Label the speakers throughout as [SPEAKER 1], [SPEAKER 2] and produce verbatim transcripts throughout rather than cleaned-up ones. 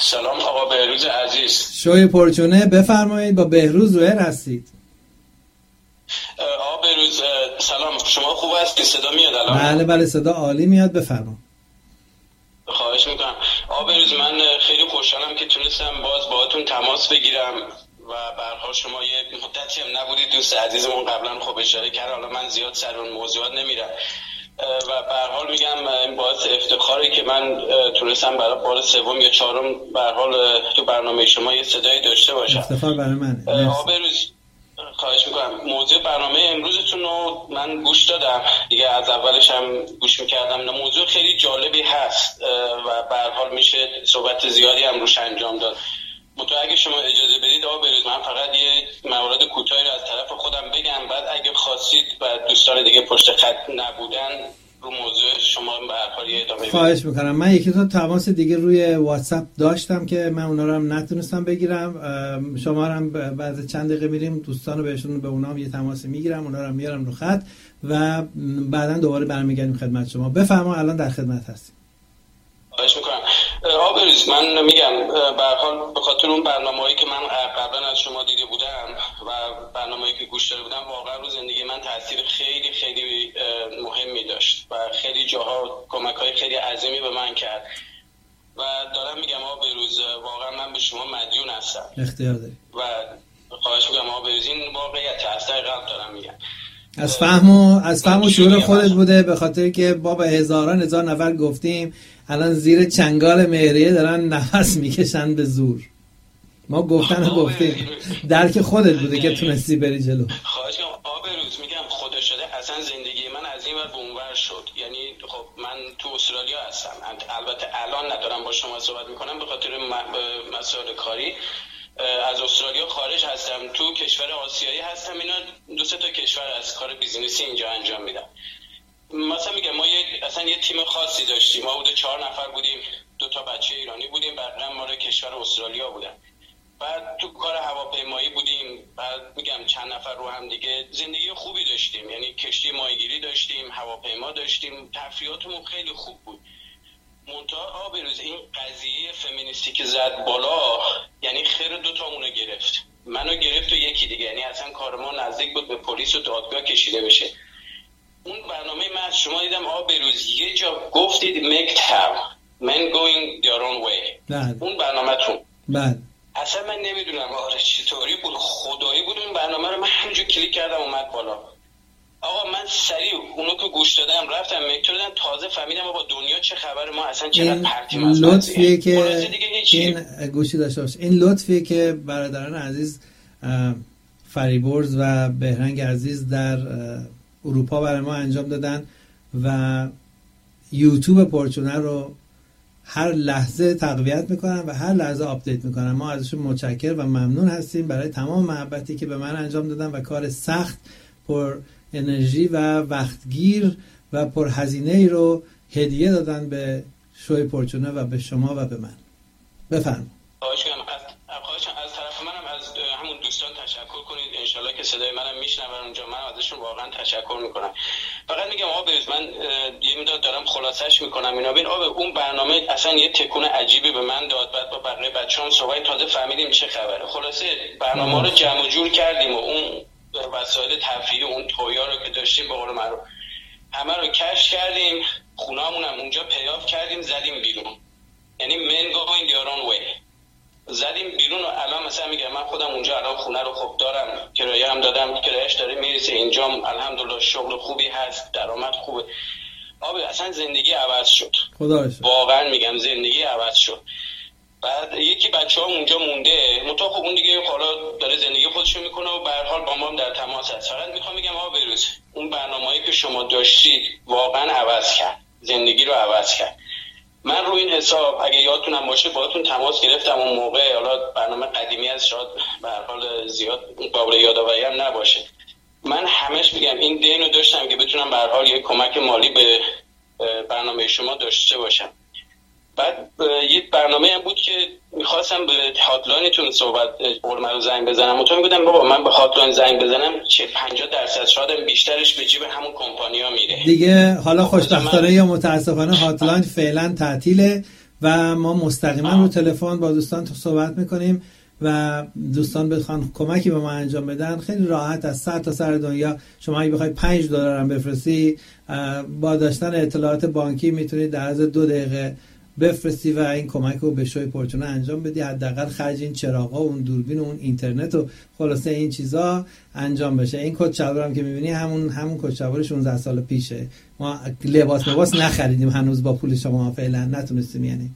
[SPEAKER 1] سلام آقا بهروز عزیز.
[SPEAKER 2] شوی پرچونه بفرمایید، با بهروز زهیر هستید.
[SPEAKER 1] آقا بهروز سلام، شما خوب هستید؟ صدا میاد الان؟
[SPEAKER 2] بله بله صدا عالی میاد، بفرمایید.
[SPEAKER 1] خواهش میکنم. آقا بهروز من خیلی خوشحالم که تونستم باز باهاتون تماس بگیرم و به هر حال شما یه مدتی هم نبودید، دوست عزیزمون قبلا خب اشاره کرد، حالا من زیاد سر اون موضوعات نمیرم و به هر حال میگم این باعث افتخاری که من تونستم برای بار سوم یا چهارم به هر حال تو برنامه شما یه صدایی داشته باشم.
[SPEAKER 2] افتخار برای منه.
[SPEAKER 1] آقا بهروز خواهش میکنم. موضوع برنامه امروزتون رو من گوش دادم دیگه، از اولش هم گوش میکردم. موضوع خیلی جالبی هست و به هر حال میشه صحبت زیادی هم روش انجام داد. متأ اگه شما اجازه بدید آقا بهروز من فقط یه موارد کوتاهی رو از طرف خودم بگم، بعد اگه خواستید و دوستان دیگه پشت خط نبودن رو موضوع شما به هر حال ادامه بدید.
[SPEAKER 2] خواهش میکنم. من یکی دو تماس دیگه روی واتساپ داشتم که من اونا رو هم نتونستم بگیرم. شما رو هم بعد چند دقیقه میریم دوستان رو بهشون به اونا هم یه تماسی میگیرم، اونا رو هم میارم رو خط و بعداً دوباره برمیگردیم خدمت شما. بفرمایید، الان در خدمت هستیم.
[SPEAKER 1] خواهش میکنم. آقا بهروز من میگم به هر حال به خاطر اون برنامه‌هایی که من قبلا از شما دیده بودم و برنامه‌ای که گوش داده بودم، واقعا رو زندگی من تاثیر خیلی خیلی مهمی داشت و خیلی جاها کمک‌های خیلی عظیمی به من کرد و دارم میگم آقا بهروز واقعا من به شما مدیون هستم.
[SPEAKER 2] اختیار داری.
[SPEAKER 1] و خواهش میکنم آقا بهروز این واقعیت از ته قلب دارم میگم.
[SPEAKER 2] از فهم و از فهم و شعور خودت بوده، به خاطر که با به هزاران هزار نفر گفتیم الان زیر چنگال مهریه دارن نفس میکشن به زور. ما گفتن و گفتیم، درک خودت بوده که تونستی بری جلو.
[SPEAKER 1] خواهش میکنم آقا بهروز میگم خدا شده اصلا زندگی من از این ور به اون ور شد. یعنی خب من تو استرالیا هستم، البته الان ندارم با شما صحبت میکنم به خاطر مسائل کاری. از استرالیا خارج هستم، تو کشور آسیایی هستم. اینا دو سه تا کشور از کار بیزینسی اینجا انجام میدم. مثلا میگم ما یه اصلا یه تیم خاصی داشتیم، ما بوده چهار نفر بودیم، دو تا بچه ایرانی بودیم، بقیه ما رو کشور استرالیا بودن. بعد تو کار هواپیمایی بودیم، بعد میگم چند نفر رو هم دیگه زندگی خوبی داشتیم، یعنی کشتی ماهیگیری داشتیم، هواپیما داشتیم، تفریحاتمون خیلی خوب بود. منتها آقا بهروز این قضیه فمینیستی که زد بالا، یعنی خیر دو تامونو گرفت، منو گرفت و یکی دیگه، یعنی اصلا کار ما نزدیک بود به پلیس و دادگاه کشیده بشه. اون برنامه من از شما دیدم آقا بهروز یه جا گفتید make time men going their own way.
[SPEAKER 2] بله.
[SPEAKER 1] اون برنامه‌تون
[SPEAKER 2] بله
[SPEAKER 1] اصلا من نمیدونم آره چطوری بود، خدایی بود اون برنامه رو من همینجور کلیک کردم اومد بالا. آقا من سریع اونو که گوش دادم رفتم مکتور دادم، تازه فهمیدم بابا دنیا چه خبره، ما اصلا چقدر پرتیم از
[SPEAKER 2] لطفیه که این گوشی داشته باشه. این لطفیه که برادران عزیز فریبرز و بهرنگ عزیز در اروپا برای ما انجام دادن و یوتیوب پرچونه رو هر لحظه تقویت میکنن و هر لحظه آپدیت میکنن. ما ازشون متشکر و ممنون هستیم برای تمام محبتی که به من انجام دادن و کار سخت پر انرژی و وقتگیر و پر هزینه ای رو هدیه دادن به شوی پرچونه و به شما و به من. بفرمایید.
[SPEAKER 1] خواهش کنم از خواهش از طرف منم از همون دوستان تشکر کنید، انشالله که صدای منم میشنون اونجا، من ازشون واقعا تشکر میکنم. فقط میگم آقا بهروز من یه مقدار دارم خلاصش میکنم اینا. ببین آقا اون برنامه اصلا یه تکون عجیبی به من داد، بعد با بقیه بچه‌ام صحبت تازه فهمیدیم چه خبره. خلاصه برنامه رو جمع و جور کردیم و اون وسایل تفریحی اون تویا رو که داشتیم به قول معروف همه رو کش کردیم، خونه‌مون هم اونجا پیاف کردیم، زدیم بیرون. یعنی men going their own way، زدیم بیرون. و الان مثلا میگم من خودم اونجا الان خونه رو خوب دارم، کرایه هم دادم، کرایه‌اش داره میرسه، اینجام الحمدلله شغل خوبی هست، درآمد خوبه. آبی اصلا زندگی عوض شد،
[SPEAKER 2] خدا رو شکر.
[SPEAKER 1] واقعا میگم زندگی عوض شد. بعد یکی بچه‌ها اونجا مونده، متأ خب اون دیگه حالا داره زندگی خودشو میکنه و به هر حال با ما هم در تماس هست. فقط میخوام بگم آقا بهروز اون برنامه‌ای که شما داشتید واقعا عوض کرد، زندگی رو عوض کرد. من رو این حساب اگه یادتونم باشه باهاتون تماس گرفتم اون موقع، حالا برنامه قدیمی است شاید به هر حال زیاد قابل یادآوری هم نباشه. من همش میگم این دین رو داشتم که بتونم به هر حال یه کمک مالی به برنامه شما داشته باشم. بعد یه برنامه هم بود که میخواستم به هاتلاینتون صحبت قول رو زنگ بزنم، مطمئن بودم بابا من به هاتلاین زنگ بزنم چه پنجاه درصد شاید بیشترش به جیب همون کمپانیا میره
[SPEAKER 2] دیگه. حالا خوشبختانه یا متاسفانه هاتلاین فعلا تعطیله و ما مستقیما رو تلفن با دوستان صحبت میکنیم و دوستان بخوان کمکی به ما انجام بدن خیلی راحت از سر تا سر دنیا. شما اگه بخواید پنج دلار هم بفرستی با داشتن اطلاعات بانکی میتونید در از دو دقیقه بفرستی و این کمک رو به شوی پورتونه انجام بدی. حداقل خرج این چراغا و اون دوربین و اون اینترنت و خلاصه این چیزا انجام بشه. این کت شلوار هم که میبینی همون همون کت شلوار شانزده سال پیشه. ما لباس لباس نخریدیم هنوز با پول شما فعلا نتونستیم. یعنی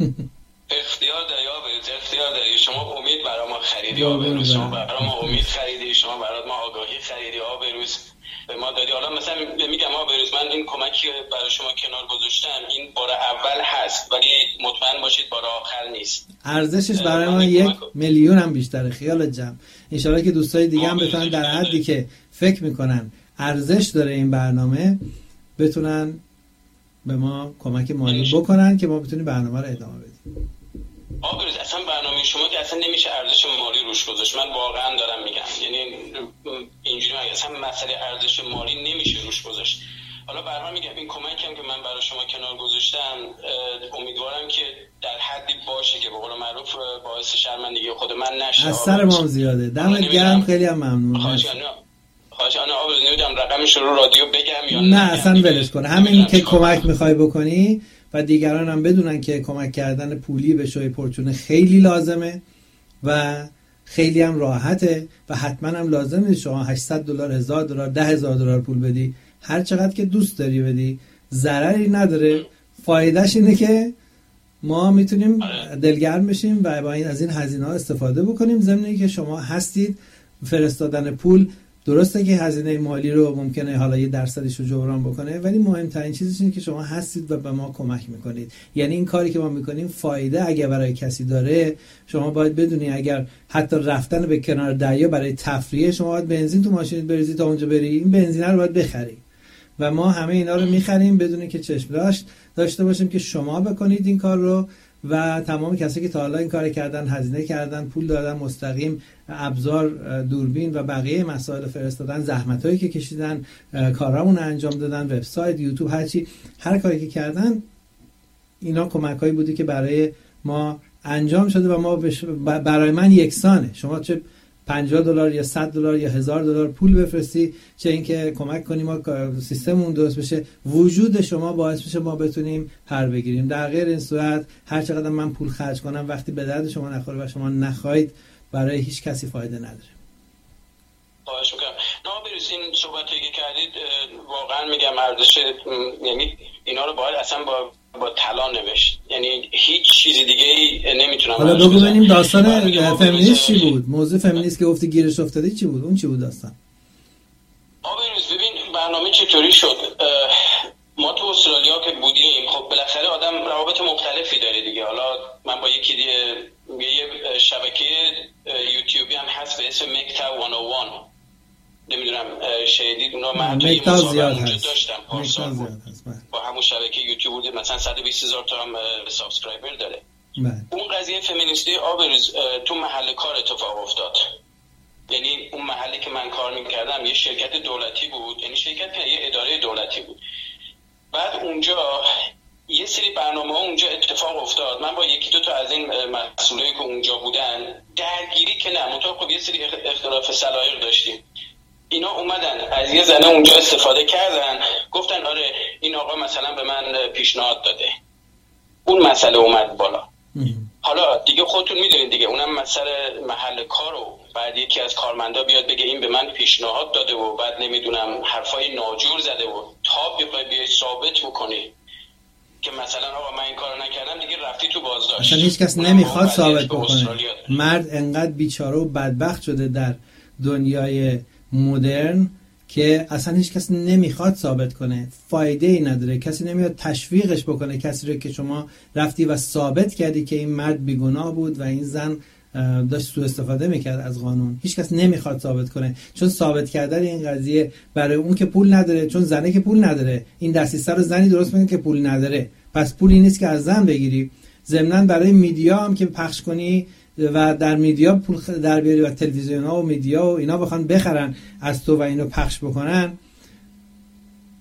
[SPEAKER 1] اختیار داری آبروز، اختیار داری. شما امید برای ما خریدی آبروز، شما برای ما امید خریدی، شما برای ما آگاهی خریدی آبروز به ما دادی. حالا مثلا میگم آبروز من این کمکی برای شما کنار گذاشتم این بار اول هست ولی مطمئن باشید بار آخر نیست.
[SPEAKER 2] ارزشش برای ما یک میلیون هم بیشتره. خیالت جمع. انشالله که دوستای دیگه هم بتونن در حدی که فکر میکنن ارزش داره این برنامه بتونن به ما کمک مالی بکنن که ما بتونیم برنامه رو ادامه بدیم.
[SPEAKER 1] آبروز اصلا برنامه شما که اصلا نمیشه ارزش مالی روش گذاشت. من واقعا دارم میگم یعنی اینجوری اصلا مسئله ارزش مالی نمیشه روش گذاشت. حالا برام میگم این کمکی هم که من برای شما کنار گذاشتم امیدوارم که در حدی باشه که به قول معروف باعث شرمندگی خود من نشه.
[SPEAKER 2] از سر ما زیاده. دمت گرم، خیلی هم ممنون.
[SPEAKER 1] خواهش انا آبروز نمیدونم رقمش رو رادیو بگم یا
[SPEAKER 2] نه اصلا ولش کن. همین که کمک میخوای بکنی و دیگران هم بدونن که کمک کردن پولی به شوی پورتونه خیلی لازمه و خیلی هم راحته و حتما هم لازمه شما هشتصد دلار، هزار دلار، ده هزار دلار پول بدی، هر چقدر که دوست داری بدی، ضرری نداره. فایدهش اینه که ما میتونیم دلگرم بشیم و با این از این هزینه ها استفاده بکنیم. ضمن اینکه شما هستید فرستادن پول درسته که هزینه مالی رو ممکنه حالا یه درصدش رو جبران بکنه ولی مهمترین چیزش اینه که شما هستید و به ما کمک میکنید. یعنی این کاری که ما میکنیم فایده اگه برای کسی داره شما باید بدونی اگر حتی رفتن به کنار دریا برای تفریح شما باید بنزین تو ماشینت بریزی تا اونجا بری، این بنزین رو باید بخری و ما همه اینا رو میخریم بدون که چشم داشت داشته باشیم که شما بکنید این کار رو و تمام کسی که تا حالا این کار کردن، هزینه کردن، پول دادن، مستقیم ابزار، دوربین و بقیه مسائل فرستادن، زحمتایی که کشیدن، کارامون انجام دادن، وبسایت، یوتیوب، هر چی، هر کاری که کردن اینا کمکایی بودی که برای ما انجام شده و ما بش... برای من یکسانه. شما چه پنجاه دلار یا صد دلار یا هزار دلار پول بفرستی، چه اینکه کمک کنیم ما سیستممون درست بشه، وجود شما باعث میشه ما بتونیم پر بگیریم. در غیر این صورت هر چقدر من پول خرج کنم وقتی به درد شما نخوره و شما نخواید برای هیچ کسی فایده نداره.
[SPEAKER 1] خواهش میکنم. نابروز این صحبتی که کردید واقعا میگم ارزش، یعنی اینا رو باید اصلا با با طلا نوشت. یعنی هیچ چیز دیگه ای نمیتونم.
[SPEAKER 2] حالا بگو ببینیم داستان فمینیست چی بود؟ موضوع فمینیست که گفتی گیرش افتادی چی بود؟ اون چی بود داستان؟
[SPEAKER 1] آبروز ببین برنامه چطوری شد. ما تو استرالیا که بودیم خب بالاخره آدم روابط مختلفی داره دیگه. حالا من با یکی دیگه یه شبکه یوتیوبی هم هست به اسم مکتا صد و یک، نمیدونم شهیدید اونا. من توی مصاحبه اونجا داشتم پارسال با همون شبکه یوتیوب بود، مثلا صد و بیست هزار تا هم سابسکرایبر داره.
[SPEAKER 2] بله.
[SPEAKER 1] اون قضیه فمینیستی آبروز تو محل کار اتفاق افتاد. یعنی اون محلی که من کار میکردم یه شرکت دولتی بود، یعنی شرکت که یه اداره دولتی بود. بعد اونجا یه سری برنامه ها اونجا اتفاق افتاد. من با یکی دو تا از این مسئولایی که اونجا بودن درگیری که نه منطقه خب یه سری اختلاف سلایق داشتیم. اینا اومدن از یه زنه اونجا استفاده کردن، گفتن آره این آقا مثلا به من پیشنهاد داده. اون مسئله اومد بالا. حالا دیگه خودتون میدونید دیگه اونم مسئله محل کارو بعد یکی از کارمندا بیاد بگه این به من پیشنهاد داده و بعد نمیدونم حرفای ناجور زده و تا بخوای بیای ثابت بکنی که مثلا آقا من این کارو نکردم دیگه رفتی تو بازداشت.
[SPEAKER 2] اصلا هیچ کس نمیخواد ثابت بکنه. مرد انقدر بیچاره و بدبخت شده در دنیای مدرن که اصلا هیچ کس نمیخواد ثابت کنه، فایده ای نداره. کسی نمیاد تشویقش بکنه، کسی رو که شما رفتی و ثابت کردی که این مرد بیگناه بود و این زن داشت سوء استفاده میکرد از قانون. هیچ کس نمیخواد ثابت کنه، چون ثابت کردن این قضیه برای اون که پول نداره، چون زنه که پول نداره، این دستیسه رو زنی درست میکنه که پول نداره، پس پولی نیست که از زن بگیری. ضمناً برای میدیا هم که پخش کنی و در میدیا پول در بیاری و تلویزیون ها و میدیا و اینا بخوان بخرن از تو و اینو پخش بکنن،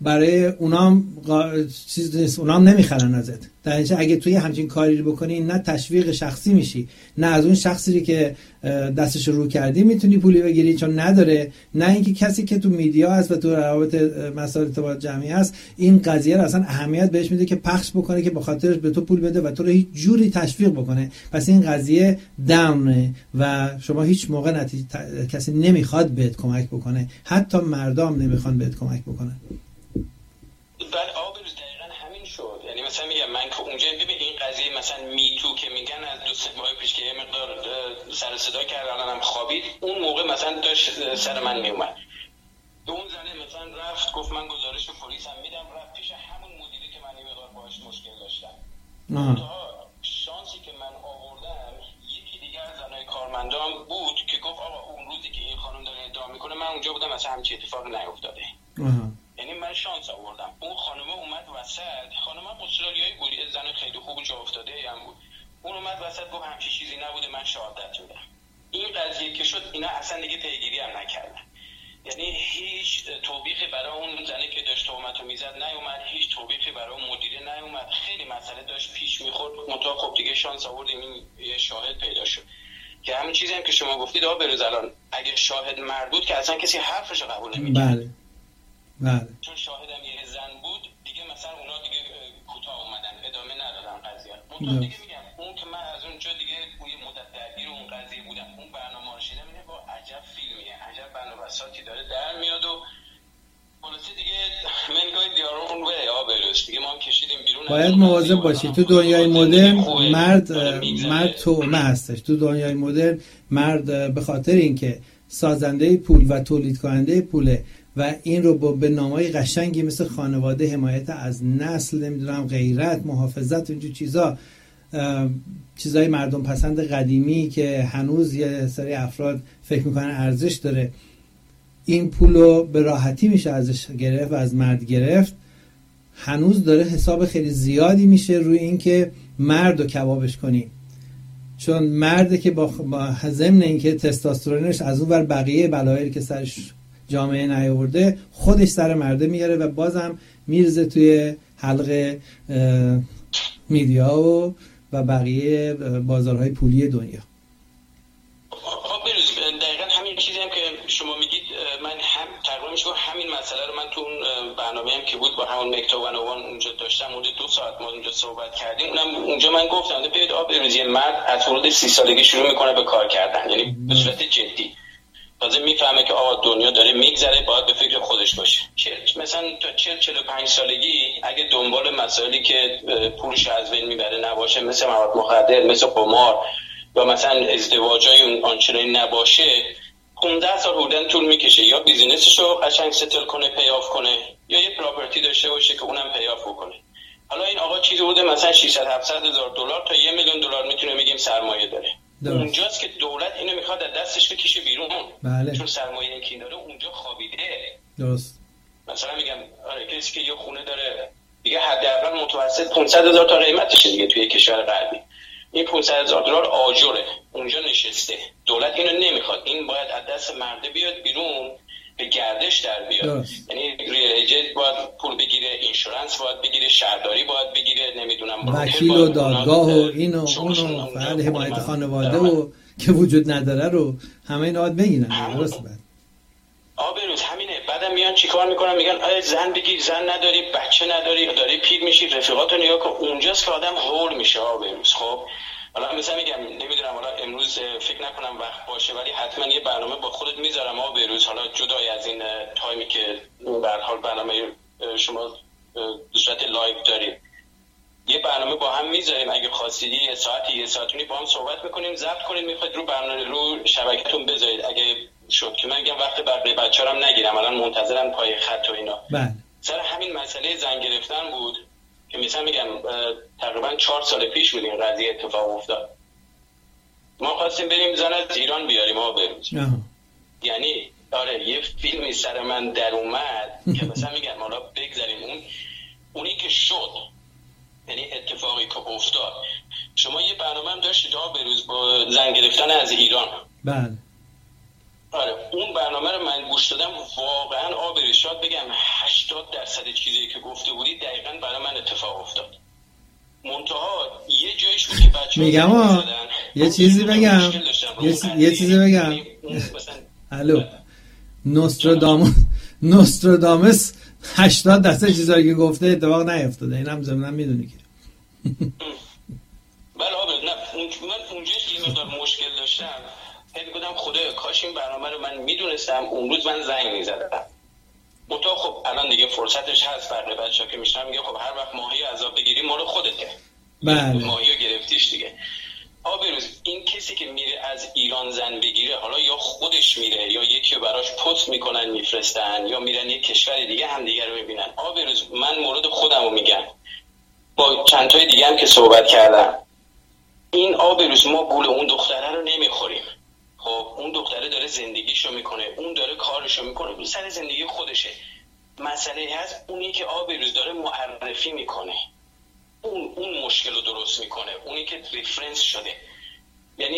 [SPEAKER 2] برای اونام چیز نیست، اونام نمیخرن ازت. در اینجا اگه توی همچین کاری رو بکنی نه تشویق شخصی میشی، نه از اون شخصی که دستش رو کردی میتونی پولی بگیری چون نداره، نه اینکه کسی که تو میدیا هست و تو روابط مسائل ارتباط جمعی هست این قضیه رو اصلا اهمیت بهش میده که پخش بکنه که به خاطرش به تو پول بده و تو رو هیچ جوری تشویق بکنه. پس این قضیه داونه و شما هیچ موقع نتیجه ت... کسی نمیخواد بهت کمک بکنه، حتی مردم نمیخوان بهت کمک بکنن.
[SPEAKER 1] بعد آبروز دقیقاً همین شد. یعنی مثلا میگم من که اونجا ببین این قضیه مثلا میتو که میگن از دو سه ماه پیش که یه مقدار سر صدا کرد الانم خوابید، اون موقع مثلا داشت سر من میومد. اون زنه مثلا رفت گفت من گزارش پلیس هم میدم، رفت پیش همون مدیری که من یه مقدار باهاش مشکل داشتم. تا شانسی که من آوردم یکی دیگه از زنای کارمندان بود که گفت آقا اون روزی که این خانم داره ادعا میکنه من اونجا بودم اصلا همچین اتفاقی نیفتاده. یعنی من شانس آوردم. اون خانومه اومد وسط، خانومه استرالیایی بود، زن خیلی خوب جا افتاده هم بود. اون اومد وسط گفت همچین چیزی نبوده، من شهادت میدم. این قضیه که شد اینا اصلا دیگه پیگیری هم نکردن. یعنی هیچ توبیخی برای اون زنی که داشت تهمتو میزد نیومد، هیچ توبیخی برای اون مدیره نیومد. خیلی مسئله داشت پیش میخورد، منتها خب دیگه شانس آوردیم این یه شاهد پیدا شد که همین چیزی هم که شما گفتید آقا بروز الان اگه شاهد مرد بود که اصلا کسی حرفشو قبول نمی‌کرد.
[SPEAKER 2] بله بله.
[SPEAKER 1] چون شاهدم یه زن بود دیگه مثلا اونا دیگه کوتاه اومدن ادامه ندادن قضیه. اون دیگه میگم اون که من از اونجا دیگه توی مدت درگیر اون قضیه بودم، اون برنامه رو شنیدم میگه با عجب فیلمیه، عجب بنابساتی داره در میاد و خلاص دیگه من گاهی دیارو اون به آبروز دیگه ما هم کشیدیم بیرون.
[SPEAKER 2] باید مواظب باشی. تو دنیای مدرن مرد مرد تومه هستش. تو دنیای مدرن مرد به خاطر اینکه سازنده پول و تولید کننده پوله و این رو به نامای قشنگی مثل خانواده، حمایت از نسل، نمیدونم غیرت، محافظت، اینجور چیزا، چیزای مردم پسند قدیمی که هنوز یه سری افراد فکر میکنن ارزش داره، این پول رو به راحتی میشه ازش گرفت و از مرد گرفت. هنوز داره حساب خیلی زیادی میشه روی این که مرد رو کبابش کنی، چون مرده که با, با ضمن اینکه تستوسترونش از اون ور بقیه بلایایی که سرش جامعه نیاورده خودش سر مرده میاره و بازم میرزه توی حلقه میدیا و و بقیه بازارهای پولی دنیا.
[SPEAKER 1] خب بروز دقیقا همین چیزی هم که شما میگید من هم تقریبا میشه همین مسئله رو من تو اون برنامه هم که بود با همون مکتا و نوان اونجا داشتم، اونجا دو ساعت ما اونجا صحبت کردیم. اونم اونجا من گفتم ببینید آ بروز یه مرد از حدود سی سالگی شروع میکنه به کار کردن، یعنی به صورت جدی تازه میفهمه که آقا دنیا داره میگذره، باید به فکر خودش باشه. مثلا تا چهل چهل و پنج سالگی اگه دنبال مسائلی که پولش از بین میبره نباشه، مثل مواد مخدر، مثل قمار یا مثلا ازدواجای اون آنچنانی نباشه، پانزده سال حدوداً طول میکشه یا بیزینسشو قشنگ ستل کنه، پیاف کنه، یا یه پراپرتی داشته باشه که اونم پیاف بکنه. حالا این آقا چیزی بوده مثلا ششصد هفتصد هزار دلار تا یک میلیون دلار میتونه میگیم سرمایه داره. درست. اونجاست که دولت اینو میخواد از دستش بکشه بیرون.
[SPEAKER 2] بله.
[SPEAKER 1] چون سرمایه که داره اونجا خوابیده.
[SPEAKER 2] درست.
[SPEAKER 1] مثلا میگم آره کسی که یه خونه داره دیگه حداقل متوسط پانصد هزار تا قیمتشه دیگه توی کشور غربی. این پانصد هزار دلار آجره اونجا نشسته. دولت اینو نمیخواد. این باید از دست مرده بیاد بیرون، به گردش در بیاد. یعنی ریل ایجنت باید پول بگیره، اینشورنس باید بگیره، شهرداری باید بگیره، نمیدونم
[SPEAKER 2] وکیل و دادگاه و اینو اونو فعال حمایت خانواده و که وجود نداره رو همه اینا باید بگیرن. درست بعد
[SPEAKER 1] آبروز همینه. بعدم میان چیکار میکنن؟ میگن آره زن بگیر، زن نداری، بچه نداری، داری پیر میشی، رفیقاتو نگاه کن. اونجاست که آدم هول میشه آبروز. خب حالا مثلا میگم نمیدونم حالا امروز فکر نکنم وقت باشه، ولی حتما یه برنامه با خودت میذارم آبروز، حالا جدای از این تایمی که به هر حال برنامه شما به صورت لایو داریم، یه برنامه با هم میذاریم. اگه خواستید یه ساعتی یه ساعتونی با هم صحبت میکنیم، ضبط کنید، میخواید رو برنامه رو شبکه‌تون بذارید اگه شد، که من میگم وقت بقیه بچه‌ها هم نگیرم، الان منتظرن پای خط و اینا.
[SPEAKER 2] بله.
[SPEAKER 1] سر همین مسئله زن گرفتن بود که مثلا میگم تقریبا چهار سال پیش بود این قضیه اتفاق افتاد. ما خواستیم بریم زن از ایران بیاریم ما بریم. یعنی آره یه فیلمی سر من در اومد که مثلا میگم حالا بگذاریم اون اونی که شد، یعنی اتفاقی که افتاد. شما یه برنامه هم داشتید آبروز با زن گرفتن از ایران.
[SPEAKER 2] بله.
[SPEAKER 1] آره اون برنامه رو من گوش دادم واقعا آبروز شاد بگم هشتاد درصد چیزی که گفته بودی دقیقاً برای من اتفاق افتاد. منتها یه جایش بود که بچه‌ها
[SPEAKER 2] میگم آ یه چیزی بگم یه, یه چیزی بگم الو نوستراداموس نوستراداموس هشتاد درصد چیزایی که گفته اتفاق نیفتاده، اینم ضمناً میدونی که
[SPEAKER 1] بله آبروز نه من اونجاش یه مقدار مشکل داشتم، فکر کردم خدایا کاش این برنامه رو من میدونستم اون روز من زنگ میزدم. منتها خب الان دیگه فرصتش هست، بقیه بچه‌ها که میشنن میگه خب هر وقت ماهی عذاب بگیری مال خودته.
[SPEAKER 2] بله
[SPEAKER 1] ماهی رو گرفتیش دیگه. آبروز این کسی که میره از ایران زن بگیره، حالا یا خودش میره یا یکی براش پست میکنن میفرستن یا میرن یک کشور دیگه هم دیگه رو میبینن. آبروز من مورد خودم رو میگم، با چند تای دیگه هم که صحبت کردم، این آبروز ما گول اون دختره رو نمیخوریم. خب اون دختره داره زندگیشو میکنه، اون داره کارشو میکنه، اون سر زندگی خودشه. مسئله هست اونی که آبروز داره معرفی میکنه، اون اون مشکل رو درست میکنه، اونی که ریفرنس شده. یعنی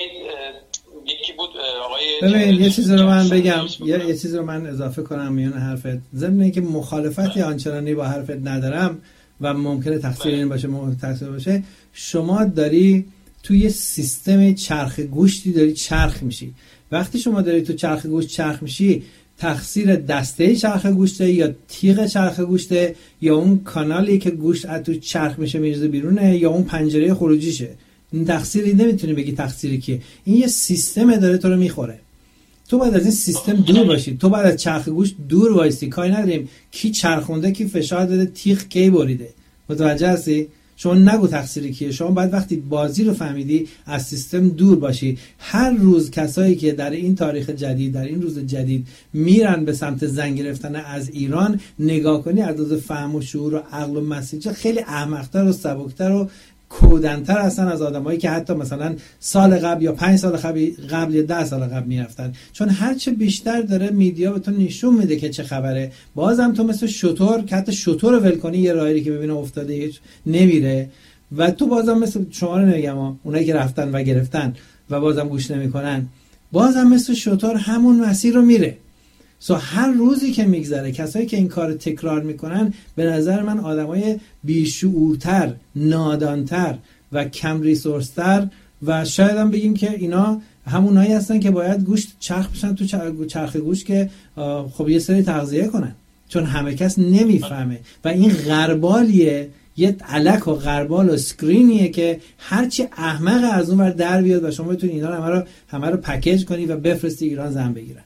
[SPEAKER 1] یکی بود آقای
[SPEAKER 2] ببین یه چیزی رو من بگم، یه یه چیزی رو من اضافه کنم میون حرفت، ضمن اینکه مخالفتی آنچنانی با حرفت ندارم و ممکنه تقصیر این باشه تقصیر باشه، شما داری توی سیستم چرخ گوشتی داری چرخ میشی. وقتی شما داری تو چرخ گوشت چرخ میشی، تقصیر دسته چرخ گوشته یا تیغ چرخ گوشته یا اون کانالی که گوشت از تو چرخ میشه میریزه بیرونه یا اون پنجره خروجیشه. این تقصیری نمیتونی بگی تقصیری کیه، این یه سیستم داره تو رو میخوره. تو باید از این سیستم دور باشی، تو باید از چرخ گوشت دور وایسی. کاری نداریم کی چرخونده کی فشار داده تیغ کی بریده، متوجه هستی؟ شما نگو تقصیری کیه، شما باید وقتی بازی رو فهمیدی از سیستم دور باشی. هر روز کسایی که در این تاریخ جدید در این روز جدید میرن به سمت زن گرفتن از ایران، نگاه کنی عدد فهم و شعور و عقل و مسیجه خیلی احمق‌تر و سبکتر و کودن‌تر هستن از آدمایی که حتی مثلا سال قبل یا پنج سال قبل قبل یا ده سال قبل میرفتن. چون هرچه بیشتر داره میدیا به تو نشون میده که چه خبره، بازم تو مثل شطور که حتی شطور رو ول کنی یه راهی که ببینه افتاده هیچ نمیره و تو بازم مثل شما رو نمیگم اونایی که رفتن و گرفتن و بازم گوش نمیکنن، بازم مثل شطور همون مسیر رو میره. سو هر روزی که میگذره کسایی که این کار تکرار میکنن به نظر من آدمای بیشعورتر، نادانتر و کم ریسورستر و شاید هم بگیم که اینا همونایی هستن که باید گوشت چرخ بشن تو چرخ گوشت که خب یه سری تغذیه کنن، چون همه کس نمیفهمه و این غربالیه، یه الک و غربال و سکرینیه که هرچی احمق از اون ور در بیاد و شما بتونید اینا رو همه رو همه رو پکیج کنی و بفرستی ایران زن بگیرن.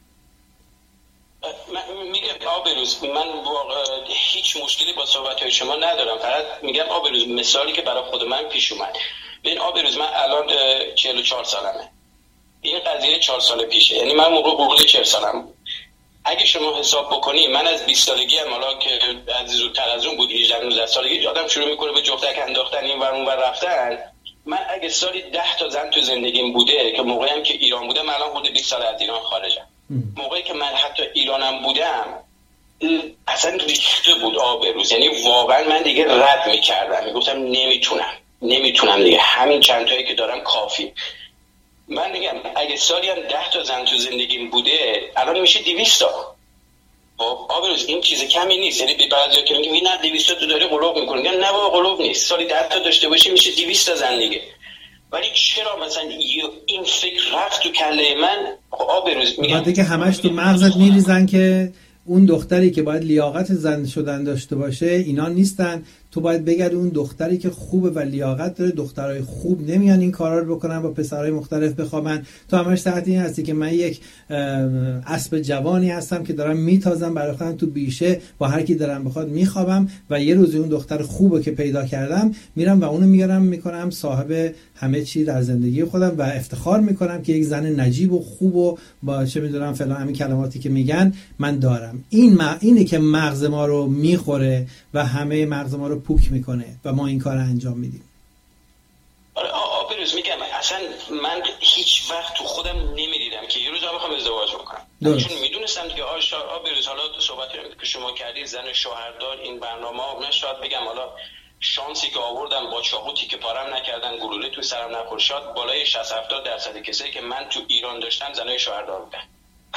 [SPEAKER 1] میگم آبروز من واقعا هیچ مشکلی با صحبت‌های شما ندارم، فقط میگم آبروز مثالی که برای خود من پیش اومد. ببین آبروز من الان چهل و چهار سالمه، این قضیه چهار سال پیشه، یعنی من موقع حدود چهل سالم بود. اگه شما حساب بکنی من از بیست سالگی هم حالا که از زودتر از اون بود هجده نوزده سالگی آدم شروع میکنه به جفتک انداختن این ور اون ور رفتن. من اگه سالی ده تا زن تو زندگیم بوده که موقعی هم که ایران بودم، من الان حدود بیست سال از ایران خارجم، موقعی که من حتی ایرانم بودم اصلا ریخته بود آبروز، یعنی واقعا من دیگه رد میکردم، میگفتم نمیتونم نمیتونم دیگه، همین چند تایی که دارم کافی. من میگم اگه سالی هم ده تا زن تو زندگیم بوده الان میشه دویست تا. خب آبروز این چیز کمی نیست، یعنی بعضیا که میگن نه دویست تا تو داری قلوب میکنی، میگن نه بابا قلوب نیست، سالی ده تا داشته باشی میشه دویست تا زن دیگه. ولی چرا مثلا این فکر رفت تو کله من؟ آبروز میگم
[SPEAKER 2] بعد که همش تو مغزت میریزن که اون دختری که باید لیاقت زن شدن داشته باشه اینا نیستن، تو باید بگردی اون دختری که خوبه و لیاقت داره. دخترای خوب نمیان این کارا رو بکنن، با پسرای مختلف بخوابن. تو همش تحت این هستی که من یک اسب جوانی هستم که دارم میتازم برای خودم تو بیشه، با هر کی دارم بخواد میخوابم و یه روزی اون دختر خوبه که پیدا کردم میرم و اونو میارم میکنم صاحب همه چی در زندگی خودم و افتخار میکنم که یک زن نجیب و خوب و با چه میدونم فلان همین کلماتی که میگن من دارم. این ما اینه که مغز ما رو میخوره و همه مغز ما رو پوک میکنه و ما این کار رو انجام میدیم.
[SPEAKER 1] آره آبروز میگم اصلا من هیچ وقت تو خودم نمیدیدم که یه روز هم بخوام ازدواج بکنم، چون میدونستم که آبروز حالا صحبتی که شما کردی زن شوهردار این برنامه من شاید بگم حالا شانسی که آوردم با چاقو تیکه پارم نکردن، گلوله تو سرم نخورد، شاید بالای شصت هفتاد درصد کسایی که من تو ایران داشتم زنای شوهردار بودن.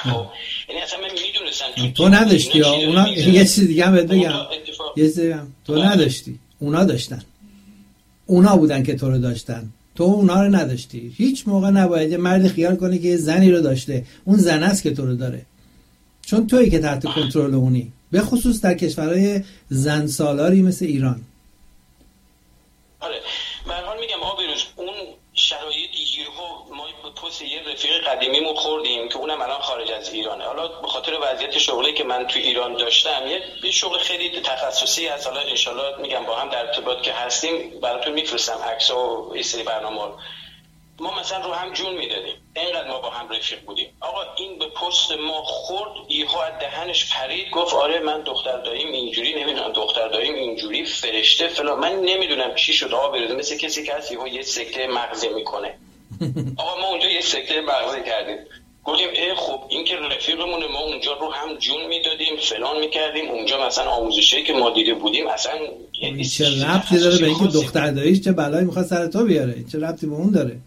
[SPEAKER 1] خب یعنی اصلا من میدونستم
[SPEAKER 2] تو نداشتی ها اونا. یه چیز دیگه هم بهت بگم، یه چیز دیگه هم. تو نداشتی، اونا داشتن، اونا بودن که تو رو داشتن، تو اونا رو نداشتی. هیچ موقع نباید یه مرد خیال کنه که یه زنی رو داشته، اون زن است که تو رو داره، چون تویی که تحت کنترل اونی، به خصوص در کشورهای زن سالاری مثل ایران.
[SPEAKER 1] آره به هر حال میگم آقا بروز اون شرایط یهو ما به پست یه رفیق قدیمیمون خوردیم که اونم الان خارج از ایرانه. حالا به خاطر وضعیت شغلی که من تو ایران داشتم یه شغل خیلی تخصصی هست، حالا ان شاءالله میگم با هم در ارتباط که هستیم براتون میفرستم عکس و این سری برنامه. ما مثلا رو هم جون میدادیم، اینقدر ما با هم رفیق بودیم. آقا این به پست ما خورد، یهو از دهنش پرید گفت آره من دختر داییم اینجوری، نمیدونم دختر داییم اینجوری، فرشته فلان. من نمیدونم چی شد آقا بروز، مثل کسی که هست یهو یه سکته مغزی میکنه. آقا ما اونجا یه سکته مغزی کردیم، گفتیم ای خب این که رفیقمونه، ما اونجا رو هم جون میدادیم فلان میکردیم، اونجا مثلا آموزشی که ما دیده بودیم اصلا
[SPEAKER 2] چه ربطی داره به اینکه دختر داییش چه بلایی میخواد سر تو بیاره؟ چه ربطی به اون داره؟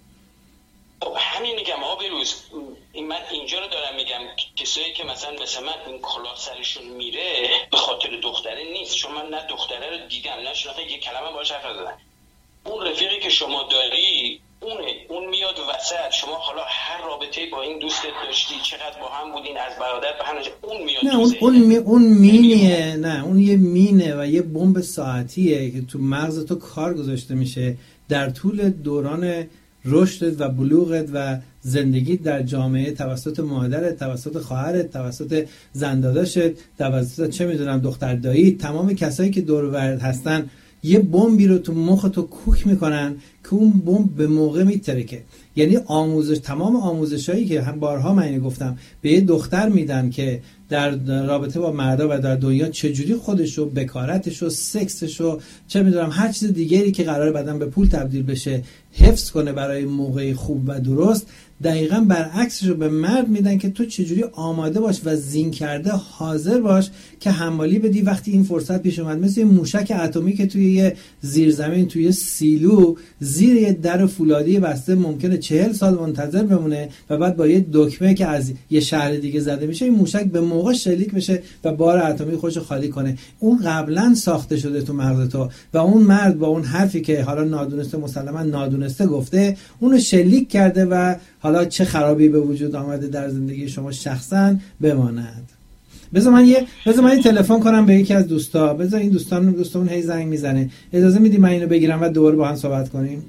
[SPEAKER 1] خب همین میگم آقا بروز، این من اینجا رو دارم میگم کسایی که مثلا مثلا من این کلاه سرشون میره به خاطر دختره نیست، چون من نه دختره رو دیدم نه شناختم، یه کلمه باهاش حرف نزدم. اون رفیقی که شما داری اونه، اون میاد وسط. شما حالا هر رابطه با این دوستت داشتی، چقدر با هم بودین از برادر به هم، اون میاد
[SPEAKER 2] نه اون اون, می، اون مینیه، نه اون یه مینه و یه بمب ساعتیه که تو مغز تو کار گذاشته میشه در طول دوران رشدت و بلوغت و زندگی در جامعه، توسط مادرت، توسط خواهرت، توسط زنداداشت، توسط چه میدونم دختر دایی، تمام کسایی که دور و برت هستن یه بمبی رو تو مخ تو کوک میکنن که اون بمب به موقع میترکه. یعنی آموزش، تمام آموزشایی که هم بارها من اینو گفتم به یه دختر میدن که در رابطه با مردا و در دنیا چجوری خودشو، بکارتشو، سکسشو، چه میدونم هر چیز دیگری که قراره بعدن به پول تبدیل بشه حفظ کنه برای موقع خوب و درست، دقیقاً برعکسش رو به مرد میدن که تو چجوری آماده باش و زین کرده حاضر باش که حمالی بدی وقتی این فرصت پیش اومد. مثل یه موشک اتمی که توی یه زیرزمین، توی یه سیلو زیر یه در فولادی بسته ممکنه چهل سال منتظر بمونه و بعد با یه دکمه که از یه شهر دیگه زده میشه این موشک به موقع شلیک بشه و بار اتمی خودشو خالی کنه. اون قبلا ساخته شده تو مغز تو و اون مرد با اون حرفی که حالا نادونسته، مسلما نادونسته گفته، اونو شلیک کرده و حالا چه خرابی به وجود آمده در زندگی شما شخصا بماند. بذار من یه بذار من یه تلفن کنم به یکی از دوستا. بذار این دوستان دوستمون هی زنگ میزنه. اجازه میدی من اینو بگیرم و دوباره با هم صحبت کنیم؟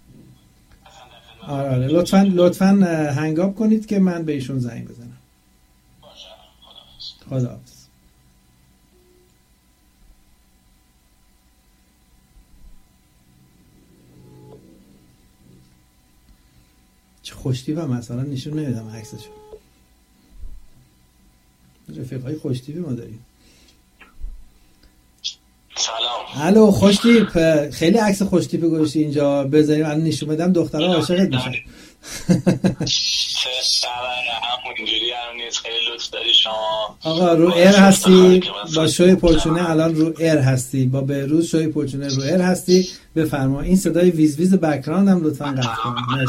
[SPEAKER 2] آره آره لطفاً لطفاً هنگاب کنید که من به ایشون زنگ بزنم. باشه. خداحافظ. چه خوشتیپ هم مثلا نشون نمیدم عکسشو. رفیقای خوشتیپی ما داریم.
[SPEAKER 1] سلام.
[SPEAKER 2] الو خوشتیپ، خیلی عکس خوشتیپی گذاشتی اینجا بذاریم الان نشون بدم دخترها عاشقت میشن.
[SPEAKER 1] اینجوری هم نیست، خیلی لطف داری شما.
[SPEAKER 2] آقا رو ایر هستی با شوی پرچونه، الان رو ایر هستی با بهروز شوی پرچونه رو ایر هستی. بفرما این صدای ویز ویز بک‌گراند هم لطفاً قطع کن. مرسی.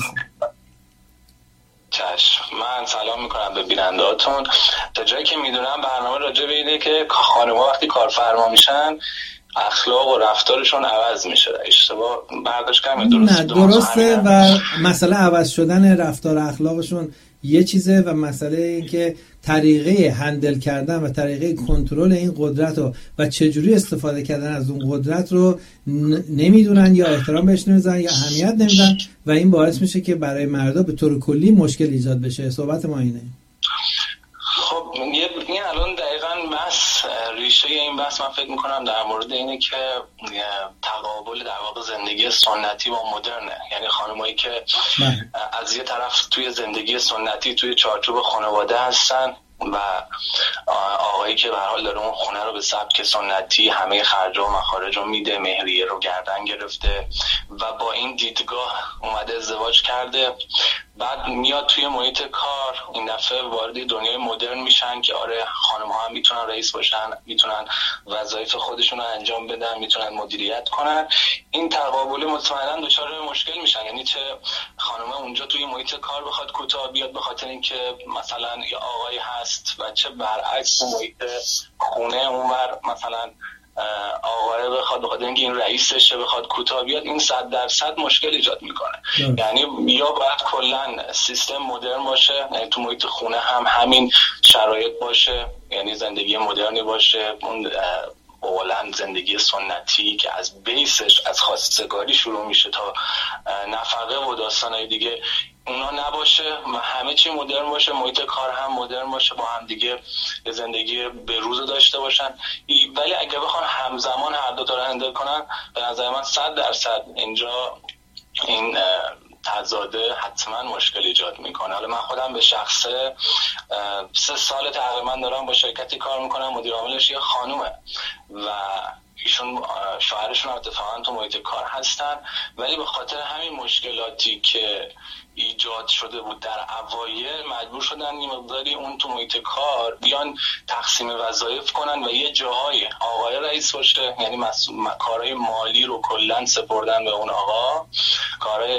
[SPEAKER 1] چشم. من سلام میکنم به بینندهاتون. تا جایی که میدونم برنامه راجع به اینه که خانم‌ها وقتی کارفرما میشن اخلاق و رفتارشون عوض میشه. اشتباه برداشت کردم؟ درسته؟
[SPEAKER 2] نه درسته و مسئله عوض شدن رفتار اخلاقشون یه چیزه و مسئله این که طریقه هندل کردن و طریقه کنترل این قدرت رو و چجوری استفاده کردن از اون قدرت رو نمیدونن یا احترام بهش نمیذارن یا اهمیت نمیدن و این باعث میشه که برای مردا به طور کلی مشکل ایجاد بشه. صحبت ما اینه.
[SPEAKER 1] خب این الان دقیقاً بحث، ریشه این بحث من فکر میکنم در مورد اینه که تقابل در واقع زندگی سنتی با مدرنه. یعنی خانمایی که من. از یه طرف توی زندگی سنتی توی چارچوب خانواده هستن و آقایی که به هر حال داره اون خونه رو به سبک سنتی همه خرج و مخارج رو میده، مهریه رو گردن گرفته و با این دیدگاه اومده ازدواج کرده
[SPEAKER 3] بعد میاد توی محیط کار، این دفعه وارد دنیای مدرن میشن که آره خانم ها هم میتونن رئیس باشن، میتونن وظایف خودشون رو انجام بدن، میتونن مدیریت کنن. این تقابل مطمئنا دچار مشکل میشن. یعنی چه خانم اونجا توی محیط کار بخواد کوتاه بیاد به خاطر اینکه مثلا یه آقایی هست، و چه برعکس محیط خونه اونور مثلا آقای بخواد بخواد اینکه این رئیسشه بخواد کوتاه بیاد، این صد درصد مشکل ایجاد میکنه. یعنی یا باید کلا سیستم مدرن باشه، یعنی تو محیط خونه هم همین شرایط باشه، یعنی زندگی مدرنی باشه، اون اولا زندگی سنتی که از بیسش از خواستگاری شروع میشه تا نفقه و داستانهای دیگه اونا نباشه و همه چی مدرن باشه، محیط کار هم مدرن باشه، با هم دیگه زندگی به روز داشته باشن. ولی اگه بخوان همزمان هر دو تا رو هندل کنن، به نظر من صد درصد اینجا این تضاده حتما مشکل ایجاد میکنه. حالا من خودم به شخصه سه سال تقریبا دارم با شرکتی کار میکنم، مدیر عاملش یه خانومه و ایشون شوهرشون اتفاقا تو محیط کار هستن، ولی به خاطر همین مشکلاتی که ایجاد شده بود در اوایل مجبور شدن یه مقداری اون تو محیط کار بیان تقسیم وظایف کنن و یه جاهای آقای رئیس باشه، یعنی مسئول کارهای مالی رو کلا سپردن به اون آقا، کارهای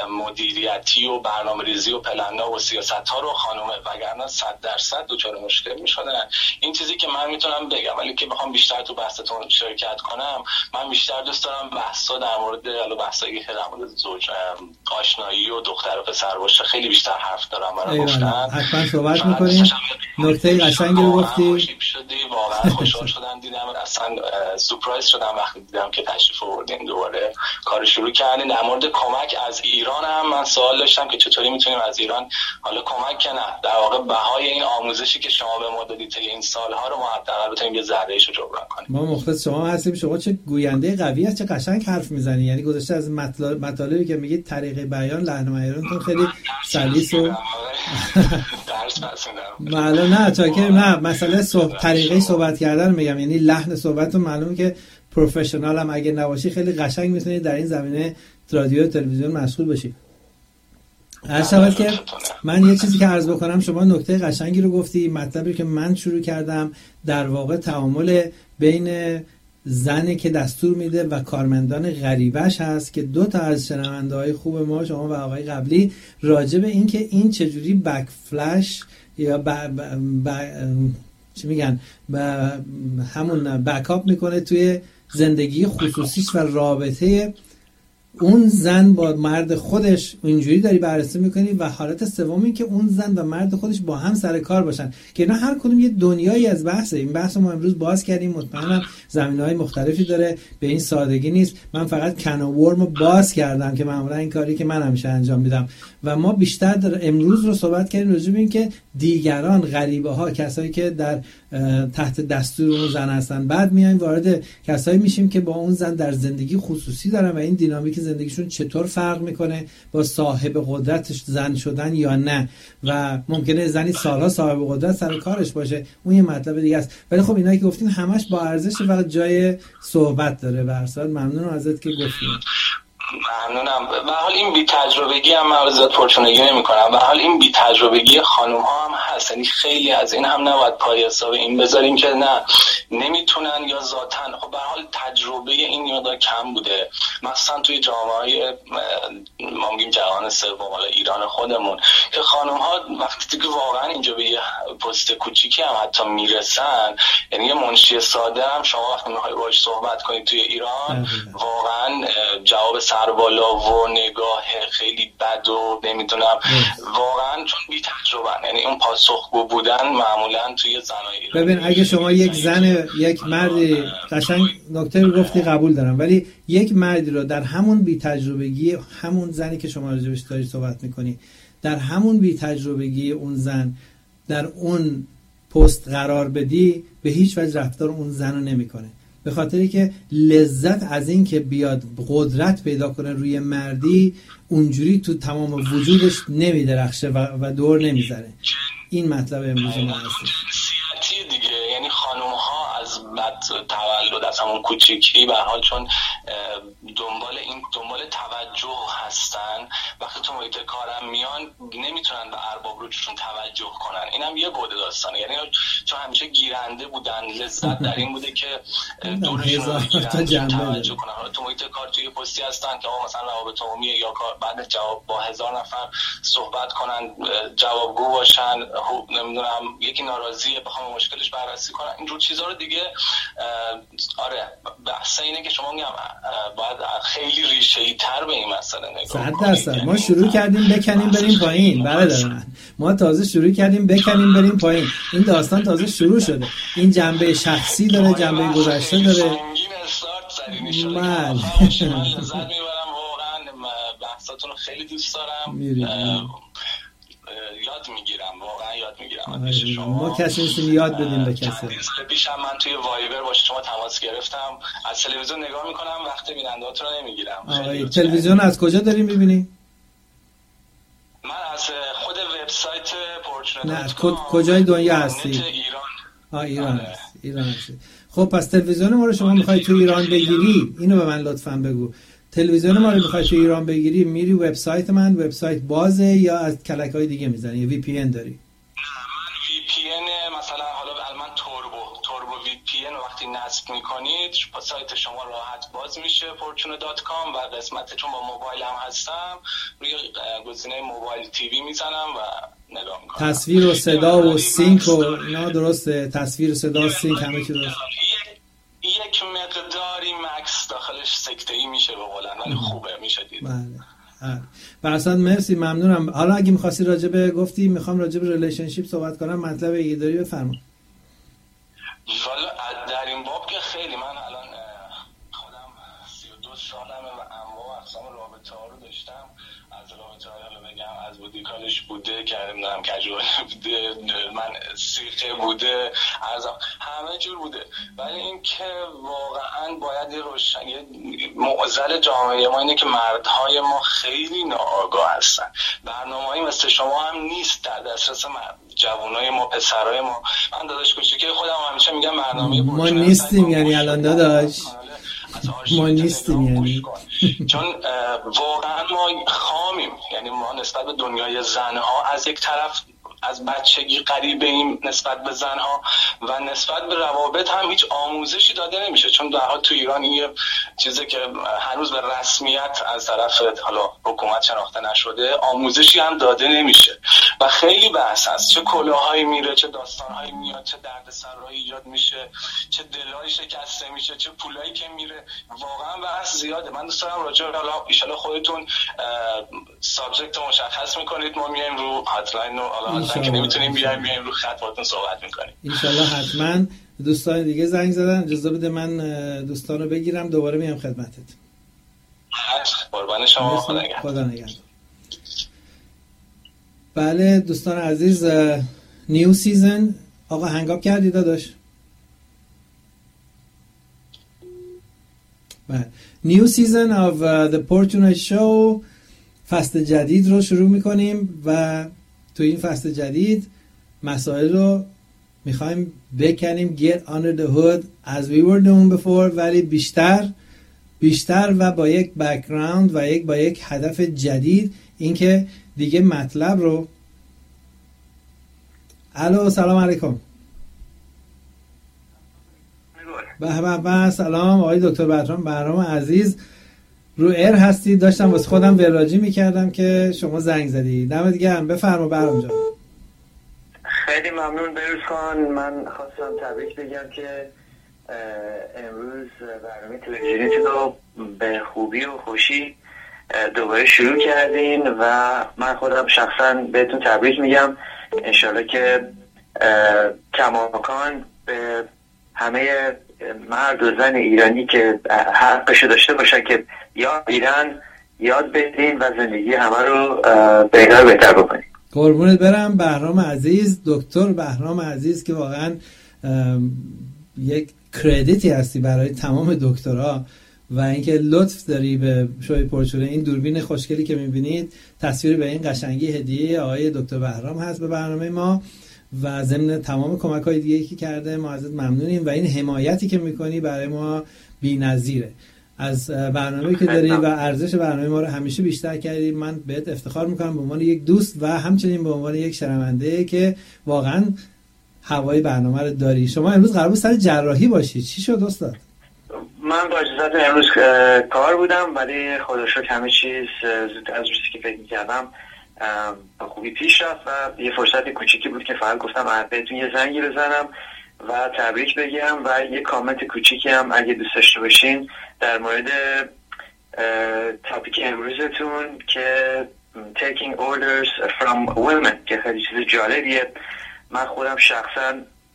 [SPEAKER 3] مدیریتی و برنامه‌ریزی و پلن‌ها و سیاست‌ها رو خانومه، وگرنه صد درصد دچار مشکل می‌شدن. این چیزی که من میتونم بگم، ولی که بخوام بیشتر تو بحثتون شرکت کنم، من بیشتر دوست دارم بحثا در مورد حالا بحثایی که در مورد زوج آشنایی و دختر و پسر باشه خیلی بیشتر حرف دارم برای گفتن.
[SPEAKER 2] حتما صحبت می‌کنیم. نکته قشنگی رو گفتی.
[SPEAKER 3] شدی واقعا خوشحال شدم دیدم، اصلا سورپرایز شدم وقتی دیدم که تشریف آوردین دوباره کار شروع کردین. در مورد کمک از ایران هم من سوال داشتم که چطوری میتونیم از ایران، حالا کمک که نه، در واقع بهای این آموزشی که شما به ما دادید تا این سال‌ها رو ما حداقل بتونیم یه ذره‌ایشو جبران کنیم.
[SPEAKER 2] ما مخلص شما هستیم. شما چه گوینده قوی هست، چه قشنگ حرف میزنی. یعنی گذشته از مطالب مطالبی که میگید طریق بیان، لحن و ایرانتون خیلی سلیس و
[SPEAKER 3] درس پسندم.
[SPEAKER 2] معلوم نه چاکر نه مسئله صحبت طریقه صحبت کردن میگم، یعنی لحن صحبتتون معلومه که پروفشنال هم اگه نباشی خیلی قشنگ میتونید در این زمینه رادیو و تلویزیون مشغول بشی. عرض شود که من یه چیزی که عرض بکنم، شما نکته قشنگی رو گفتی. مطلبی که من شروع کردم در واقع تعامل بین زنی که دستور میده و کارمندان غریبش هست که دو تا از شنونده‌های خوب ما، شما و آقای قبلی، راجع به این که این چجوری بک فلش یا با با چی میگن با همون بکاپ میکنه توی زندگی خصوصیش و رابطه اون زن با مرد خودش. اینجوری داری بررسی میکنی. و حالت سومی که اون زن و مرد خودش با هم سر کار باشن، که اینا هر کدوم یه دنیایی از بحثه. این بحث ما امروز باز کردیم، مطمئنم زمینه‌های مختلفی داره، به این سادگی نیست. من فقط کن و ورم باز کردم که معمولا این کاری که من همیشه انجام میدم. و ما بیشتر در امروز رو صحبت کردیم راجع به این که دیگران، غریبه ها، کسایی که در تحت دستور اون زن هستن، بعد میایم وارد کسایی میشیم که با اون زن در زندگی خصوصی دارن و این دینامیک زندگیشون چطور فرق میکنه با صاحب قدرتش زن شدن یا نه. و ممکنه زنی سالها صاحب قدرت سر کارش باشه، اون یه مطلب دیگه است. ولی خب اینایی که گفتین همش با ارزش، فقط جای صحبت داره. به هر صورت ممنونم ازت که گفتین.
[SPEAKER 3] ممنونم. به حال این بی تجربگی هم من زیاد پرچونگی نمی کنم. به حال این بی تجربگی خانم ها هم هست، یعنی خیلی از این هم نباید پای حساب این بذاریم که نه نمیتونن یا ذاتن. خب به حال تجربه این مقدار کم بوده، مثلا توی جامعه ما میگیم جهان سوم، حالا ایران خودمون، که خانم ها وقتی که واقعا اینجا به یه پست کوچیکی هم حتی میرسن، یعنی یه منشی ساده هم شما وقتی میخوای باهاش صحبت کنید توی ایران، واقعا جواب سر بالا و نگاه خیلی بد و نمیدونم، واقعا چون بی تجربه، یعنی اون پاسخگو بودن معمولا توی زنای ایران.
[SPEAKER 2] ببین اگه شما یک زن، یک مردی، قشنگ نکته رو گفتی قبول دارم، ولی یک مردی رو در همون بی تجربگی، همون زنی که شما راجبش داری صحبت میکنی، در همون بی تجربگی اون زن در اون پست قرار بدی، به هیچ وجه رفتار اون زن رو نمیکنه. به خاطری که لذت از این که بیاد قدرت پیدا کنه روی مردی اونجوری تو تمام وجودش نمیدرخشه و, و دور نمیزنه. این مطلب امروز ما هست.
[SPEAKER 3] سیاتی دیگه، یعنی خانم ها از بعد تولد، از همون کوچیکی به حال چون دنبال این دنبال توجه هستن، وقتی تو محیط کارم میان نمیتونن به ارباب رجوعشون توجه کنن. اینم یه گوده داستانه، یعنی چون همیشه گیرنده بودن، لذت در این بوده که دورشون رو بگیرن، توجه کنن. حالا تو محیط کار توی پستی هستن که آقا مثلا روابط عمومیه یا کار، بعد جواب با هزار نفر صحبت کنن، جوابگو باشن، نمیدونم یکی ناراضیه بخوام مشکلش بررسی کنن، اینجور چیزا رو دیگه آره بحث اینه که شما میگم باید خیلی ریشه‌ای تر به این مسئله نگاه کنید.
[SPEAKER 2] صد درصد ما شروع کردیم بکنیم بریم پایین، برادر من ما تازه شروع کردیم بکنیم بریم پایین. این داستان تازه شروع شده، این جنبه شخصی داره، جنبه گذشته داره.
[SPEAKER 3] سنگین استارت زدین ان شاء الله. من لذت میبرم واقعا، بحثاتون رو خیلی دوست دارم، یاد میگیرم، واقعا یاد میگیرم از شما.
[SPEAKER 2] ما کسی نیستیم یاد بدیم به کسی.
[SPEAKER 3] پیشم من توی وایبر با شما تماس گرفتم، از تلویزیون نگاه میکنم، وقت بیننده‌هات رو نمیگیرم.
[SPEAKER 2] آقای تلویزیون از کجا داریم میبینیم؟
[SPEAKER 3] من از خود وبسایت پورچنت.
[SPEAKER 2] نه کجای دنیا هستی؟
[SPEAKER 3] ایران.
[SPEAKER 2] آ ایران هست. ایران هستی. خب پس تلویزیون ما رو شما میخوای تو ایران بگیری، اینو به من لطفاً بگو. تلویزیون ما رو میخوای تو ایران بگیری، میری وبسایت من، وبسایت بازه یا از کلک‌های دیگه میزنی یا وی پی ان داری؟
[SPEAKER 3] نه من وی پی ان مثلا حالا من توربو توربو وی پی ان وقتی نصب میکنید سایت شما راحت باز میشه fortune dot com و قسمت چون با موبایلم هستم روی گزینه موبایل تیوی میزنم و نگاه میکنم.
[SPEAKER 2] تصویر و صدا و سینک و اینا درسته؟ تصویر و صدا و سینک همه چی درسته؟
[SPEAKER 3] یک مقداری مکس داخلش سکته‌ای میشه به قولن، ولی خوبه میشه دید.
[SPEAKER 2] بله. براساس مرسی، ممنونم. حالا اگه می‌خواستی راجع به گفتی میخوام راجع به ریلیشنشیپ صحبت کنم، مطلب ایده داری بفرما.
[SPEAKER 3] والا در این باب که خیلی، من الان خودم سی و دو سالمه و انواع اقسام رابطه‌ها رو داشتم. از رابطه‌های حالا بگم از بودیکالش بوده که نمیدونم کجوال بوده، من سیخه بوده، از همه جور بوده. ولی این که واقعا باید یه روشن یه معضل جامعه ما اینه که مردهای ما خیلی ناآگاه هستن. برنامه‌ای مثل شما هم نیست در دسترس جوانای ما، پسرای ما. من داداش کوچیکه خودم همیشه میگم برنامه
[SPEAKER 2] ما نیستیم، یعنی الان داداش ما نیستیم، یعنی
[SPEAKER 3] چون واقعا ما خامیم، یعنی ما نسبت به دنیای زنها از یک طرف از بچگی قریبه ایم نسبت به زنها و نسبت به روابط هم هیچ آموزشی داده نمیشه، چون در حال تو ایران این یه چیزی که هنوز به رسمیت از طرف حالا حکومت شناخته نشده، آموزشی هم داده نمیشه و خیلی بحث هست، چه کلاهایی میره، چه داستانهایی میاد، چه دردسرایی ایجاد میشه، چه دلایی شکسته میشه، چه پولایی که میره، واقعا بحث زیاده. من دوست دارم راجع به حالا ان شاء الله خودتون سابجکت مشخص میکنید، ما میایم رو هاتلاین و حالا که نمیتونیم بیایم بیایم رو خط باهاتون صحبت میکنیم
[SPEAKER 2] ان شاء الله. حتما دوستان دیگه زنگ زدن، اجازه بده من دوستان رو بگیرم دوباره میام خدمتت.
[SPEAKER 3] قربان شما، خدا نگهدار.
[SPEAKER 2] خدا نگهدار. بله دوستان عزیز، نیو سیزن آقا هنگاب کردی داداش؟ بله نیو سیزن of uh, the Portune Show، فصل جدید رو شروع میکنیم و تو این فصل جدید مسائل رو میخوایم بکنیم get under the hood as we were doing before، ولی بیشتر بیشتر و با یک بک‌گراند و یک با یک هدف جدید، اینکه دیگه مطلب رو الو سلام علیکم. به به به سلام آقای دکتر بهرام بهرام عزیز، رو ایر هستی. داشتم واسه خودم وراجی میکردم که شما زنگ زدی. دمت گرم، بفرما بهرام جان.
[SPEAKER 4] خیلی ممنون بروز خان. من خواستم تبریک بگم که امروز برنامه تلویزیونی رو به خوبی و خوشی دوباره شروع کردین و من خودم شخصا بهتون تبریک میگم. انشالله که کماکان به همه مرد و زن ایرانی که حقشو داشته باشن که یا ایران یاد بدین و زندگی همه رو بهتر بهتر بکنین.
[SPEAKER 2] قربونت برم بهرام عزیز، دکتر بهرام عزیز که واقعا یک کردیتی هستی برای تمام دکترها و اینکه لطف داری به شوی پرچونه. این دوربین خوشگلی که میبینید تصویر به این قشنگی هدیه آقای دکتر بهرام هست به برنامه ما و ضمن تمام کمک‌های دیگه‌ای که کرده ما ازت ممنونیم و این حمایتی که میکنی برای ما بی‌نظیره. از برنامه‌ای که داری و ارزش برنامه ما رو همیشه بیشتر کردی. من بهت افتخار میکنم به عنوان یک دوست و همچنین به عنوان یک شنونده که واقعا هوای برنامه رو داری. شما امروز قرار بود سر جراحی باشی، چی شد استاد؟
[SPEAKER 4] من با اجازت امروز کار بودم ولی خدا رو شکر همه چیز زودتر از روزی که فکر می‌کردم با خوبی پیش رفت و یه فرصت کوچیکی بود که فقط گفتم بهتون یه زنگی بزنم و تبریک بگم و یه کامنت کوچیکی هم اگه دوست داشته باشین در مورد تاپیک امروزتون که taking orders from women که خیلی چیز جالبیه. من خودم شخصا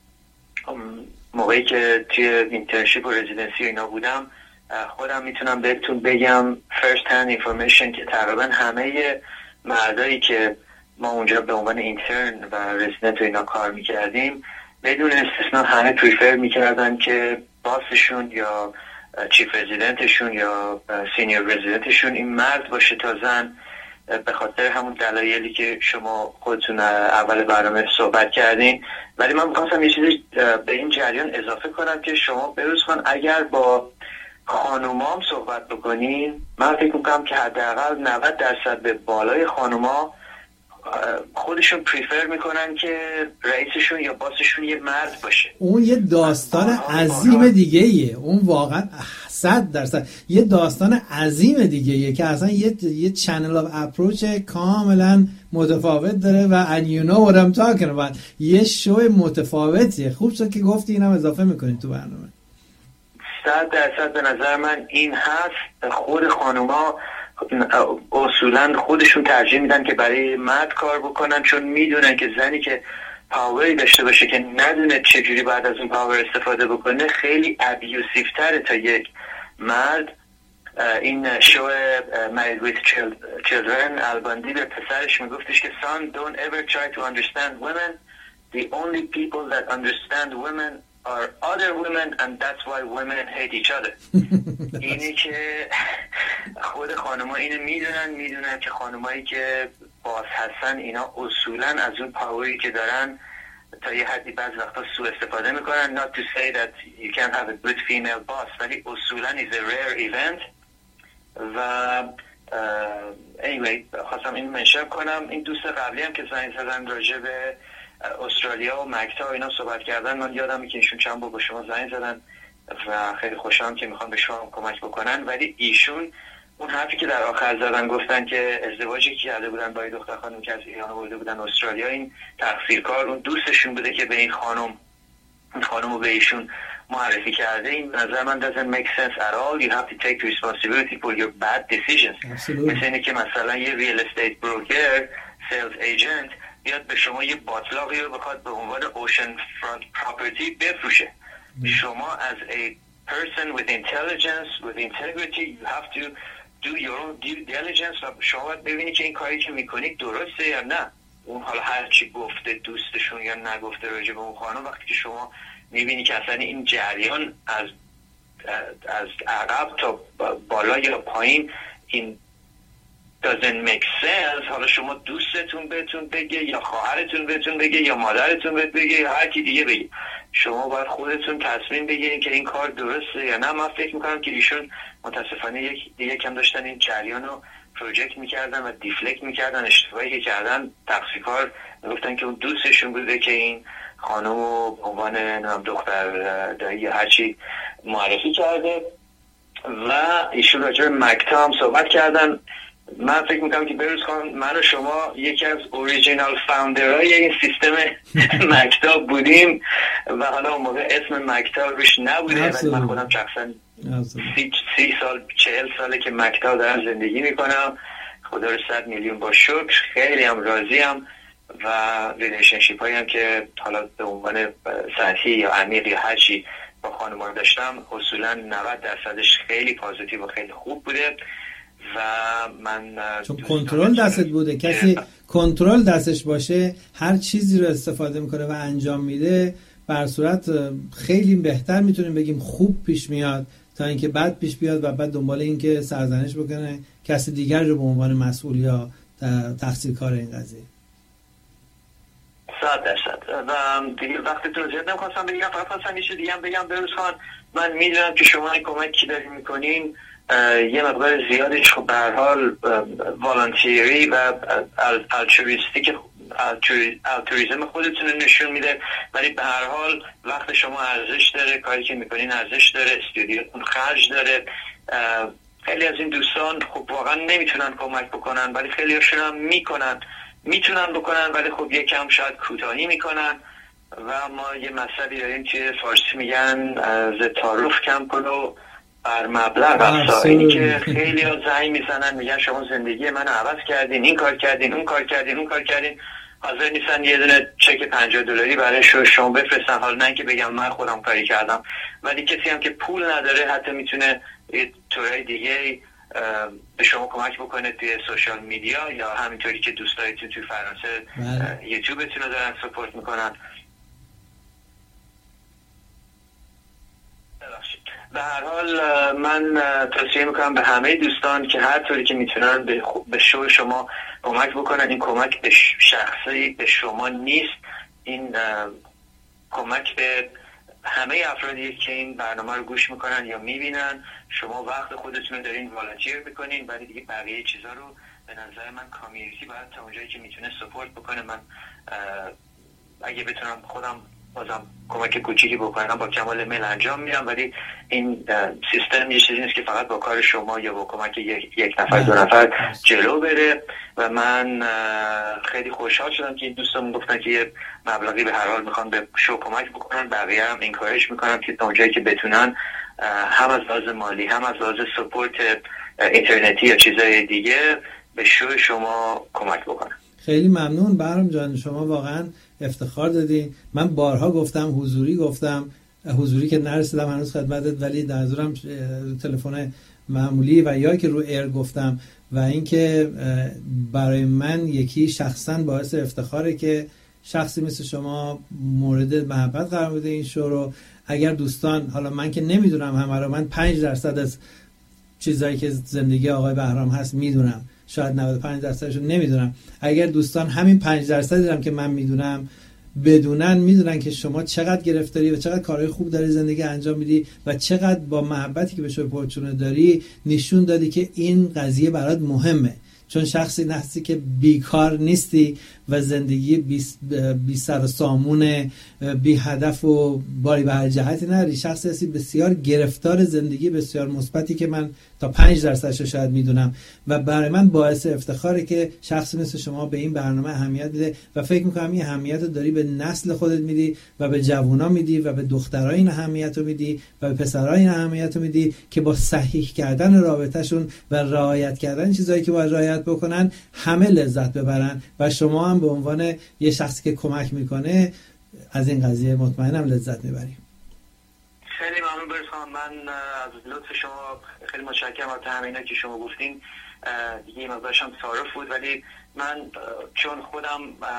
[SPEAKER 4] موقعی که توی اینترنشیپ و رزیدنسی و اینا بودم خودم میتونم بهتون بگم first hand information که تقریبا همه مردایی که ما اونجا به عنوان اینترن و رزیدنت و اینا کار میکردیم بدون استثنا همه پریفر میکردن که باسشون یا چیف رزیدنتشون یا سینیر رزیدنتشون این مرد باشه تا زن، به خاطر همون دلایلی که شما خودتون اول برنامه صحبت کردین. ولی من می‌خواستم یه چیزی به این جریان اضافه کنم که شما بروز کن اگر با خانومام صحبت بکنین، من فکر می‌کنم که حداقل نود درصد به بالای خانوما خودشون پریفر میکنن که رئیسشون یا باسشون یه مرد باشه.
[SPEAKER 2] اون یه داستان عظیم دیگه ایه، اون واقعا صد درصد یه داستان عظیم دیگه ایه که اصلا یه یه چنل اف اپروچ کاملا متفاوت داره و and you know what I'm talking about. یه شو متفاوتیه. خوب شد که گفتی اینم اضافه میکنید تو برنامه.
[SPEAKER 4] صد درصد به نظر من این هست. خود خانوما اصولا خودشون ترجیح میدن که برای مرد کار بکنن چون میدونن که زنی که پاوری داشته باشه که ندونه چجوری بعد از اون پاور استفاده بکنه خیلی ابیوسیو تره تا یک مرد. این شو Married with Children الباندی به پسرش میگفتش که son don't ever try to understand women, the only people that understand women are other women and that's why women hate each other. اینی که خود خانم‌ها اینو میدونن میدونن که خانمایی که باز هستن اینا اصولا از اون پاوری که دارن تا یه حدی بعض وقتا سوء استفاده میکنن. not to say that you can't have a good female boss ولی اصولا is a rare event. و anyway خواستم این منشن کنم. این دوست قبلی هم که زنگ زدن راجع به استرالیا و مکتا و اینا صحبت کردن، من یادم که ایشون چند بار با شما زنگ زدن و خیلی خوشحالم که میخوان به شما کمک بکنن. ولی ایشون اون حرفی که در آخر زدن گفتن که ازدواجی که کرده بودن با این دختر خانم که از ایران آورده بودن استرالیا این تقصیرکار اون دوستشون بوده که به این خانم این خانم رو به ایشون معرفی کرده. این به نظر من doesn't make sense at all. You have to take responsibility for your bad decisions. مثل اینه که مثلا یه real estate broker, sales agent بیاد به شما یه باطلاقی رو بخواد به عنوان ocean front property بفروشه. شما as a person with intelligence, with integrity, you have to do your own due diligence و شما باید ببینی که این کاری که میکنید درسته یا نه. اون حالا هر چی گفته دوستشون یا نگفته راجع به اون خانم، وقتی که شما میبینی که اصلا این جریان از از عقب تا بالا یا پایین این doesn't make sense، حالا شما دوستتون بهتون بگه یا خواهرتون بهتون بگه یا مادرتون بهت بگه یا هر کی دیگه بگه، شما باید خودتون تصمیم بگیرین که این کار درسته یا نه. من فکر میکنم که ایشون متاسفانه یک دیگه کم داشتن این جریان رو پروژکت میکردن و دیفلکت میکردن، اشتباهی که کردن تقصیرکار میگفتن که اون دوستشون بوده که این خانم رو به عنوان دختر دایی یا هرچی معرفی کرده. و ایشون راجع به مکتا هم صحبت کردن. من فکر میکنم که بروز خان من و شما یکی از اوریجینال فاوندرهای این سیستم مکتا بودیم و حالا اون موقع اسم مکتا روش نبوده ولی من خودم شخصا سی, سی سال چهل ساله که مکتا دارم زندگی میکنم. خدا رو صد میلیون با شکر خیلی هم راضیم و ریلیشنشیپ هایی هم که حالا به عنوان سطحی یا عمیق یا هر چی با خانمان داشتم اصولا نود درصدش خیلی پازیتیو و خیلی خوب بوده. و من
[SPEAKER 2] چون کنترل دستت بوده، کسی کنترل دستش باشه هر چیزی رو استفاده میکنه و انجام میده، بر صورت خیلی بهتر میتونیم بگیم خوب پیش میاد تا اینکه بد پیش بیاد و بعد دنبال این که سرزنش بکنه کسی دیگر رو به عنوان مسئول یا تقصیرکار این قضیه.
[SPEAKER 4] صد درصد. و دیگه وقتتون رو زیاد نمیخواستم بگم، فقط خواستم یه چیز دیگه هم بگم بروز خان. من میدونم که شما این کمکی دارین میکنین یه مقدار زیادش خب به هر حال والانتیری و الترویستیک الترویسم خودتون رو نشون میده، ولی به هر حال وقت شما ارزش داره، کاری که میکنین ارزش داره، استودیوتون خرج داره. خیلی از این دوستان خب واقعا نمیتونن کمک بکنن، ولی خیلی هاشون هم میکنن، میتونن بکنن، ولی خب یکم شاید کوتاهی میکنن. و ما یه مسئله داریم که فارسی میگن ز تعارف کم کنو بر مبلغ افزا. اینی که خیلی ها زنگ میزنن میگن شما زندگی من عوض کردین، این کار کردین، اون کار کردین، اون کار کردین، حاضر نیستن یه دونه چک پنجاه دلاری برای شما بفرستن. حالا نه که بگم من خودم کاری کردم، ولی کسی هم که پول نداره حتی میتونه یه طورای دیگه به شما کمک بکنه توی سوشال میدیا، یا همینطوری که دوستایی تو توی فرانسه یوتیوبتون رو دارن سپورت میکنن. به هر حال من توصیه میکنم به همه دوستان که هر طوری که میتونن به, به شو شما کمک بکنن. این کمک به شخصی به شما نیست، این کمک به همه افرادی که این برنامه رو گوش میکنن یا میبینن. شما وقت خودتون رو دارین والنتیر میکنین، ولی دیگه بقیه چیزا رو به نظر من کامیونیتی باید تا اونجایی که میتونه سپورت بکنه. من اگه بتونم خودم بازم کمک کوچیکی بکنم با کمال میل انجام میدم، ولی این سیستم یه چیزی نیست که فقط با کار شما یا با کمک یک, یک نفر دو نفر جلو بره. و من خیلی خوشحال شدم که این دوستان گفتن که یه مبلغی به هر حال میخوان به شو کمک بکنن. بقیه هم انکارج میکنم که تا اونجایی که بتونن هم از لحاظ مالی هم از لحاظ سپورت اینترنتی یا چیزای دیگه به شو شما کمک بکنن.
[SPEAKER 2] خیلی ممنون بهرام جان، شما واقعا افتخار دادین. من بارها گفتم، حضوری گفتم، حضوری که نرسیدم هنوز خدمتت، ولی در حضورم تلفن معمولی و یا که رو ایر گفتم. و اینکه برای من یکی شخصا باعث افتخاره که شخصی مثل شما مورد محبت قرار بده این شو رو. اگر دوستان، حالا من که نمیدونم همه رو، من پنج درصد از چیزایی که زندگی آقای بهرام هست میدونم، شاید نود و پنج درصدش رو نمیدونم. اگر دوستان همین پنج درصدی هم که من میدونم بدونن، میدونن که شما چقدر گرفتاری و چقدر کارهای خوب داری زندگی انجام میدی و چقدر با محبتی که به شو پرچونه داری نشون دادی که این قضیه برات مهمه. چون شخصی هستی که بیکار نیستی و زندگی بی, بی سر و سامون، بی هدف و باری به هر جهتی نداری. شخصی هستی بسیار گرفتار زندگی، بسیار مثبتی که من تا پنج درصدش رو شاید میدونم. و برای من باعث افتخاره که شخصی مثل شما به این برنامه اهمیت میده و فکر میکنم این اهمیت رو داری به نسل خودت میدی و به جوونا میدی و به دخترها این اهمیت رو میدی و به پسرها این اهمیت رو میدی که با صحیح کردن رابطهشون و رعایت کردن چیزایی که باید رعایت بکنن همه لذت ببرن. و شما هم به عنوان یه شخصی که کمک میکنه از این قضیه مطمئنم لذت میبریم.
[SPEAKER 4] خیلی ممنون برسان. من از لطف شما خیلی متشکرم. از همینا که شما گفتین دیگه مقدارش هم تعارف بود، ولی من چون خودم